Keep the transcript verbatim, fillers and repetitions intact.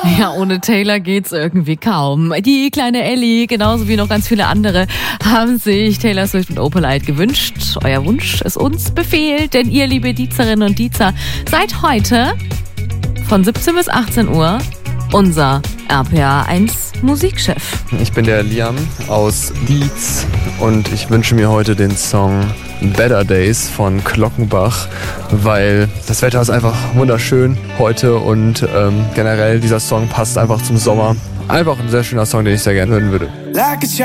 Ja, ohne Taylor geht's irgendwie kaum. Die kleine Ellie, genauso wie noch ganz viele andere, haben sich Taylor Swift und Opalite gewünscht. Euer Wunsch ist uns Befehl, denn ihr, liebe Diezerinnen und Diezer, seid heute von siebzehn bis achtzehn Uhr unser R P A eins Musikchef. Ich bin der Liam aus Dietz und ich wünsche mir heute den Song Better Days von Glockenbach, weil das Wetter ist einfach wunderschön heute und ähm, generell dieser Song passt einfach zum Sommer. Einfach ein sehr schöner Song, den ich sehr gerne hören würde.